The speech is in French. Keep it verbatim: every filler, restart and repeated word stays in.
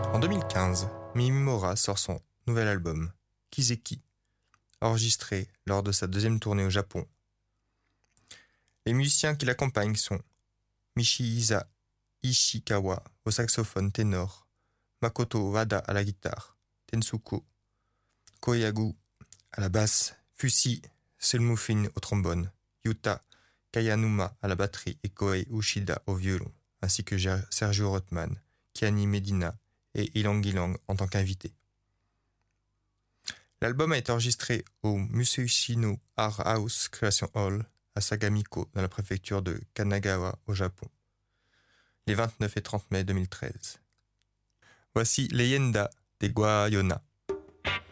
En deux mille quinze, Mimimura sort son nouvel album, Kiseki, enregistré lors de sa deuxième tournée au Japon. Les musiciens qui l'accompagnent sont Michihisa Ishikawa au saxophone ténor, Makoto Wada à la guitare, Tensuko Koyagu à la basse, Fushi Sulmufin au trombone, Yuta Kayanuma à la batterie et Kohei Ushida au violon, ainsi que Sergio Rothman, Kiani Medina et Ilang Ilang en tant qu'invités. L'album a été enregistré au Musashino Art House Creation Hall à Sagamiko dans la préfecture de Kanagawa au Japon, les vingt-neuf et trente mai deux mille treize. Voici Leyenda des Guayona.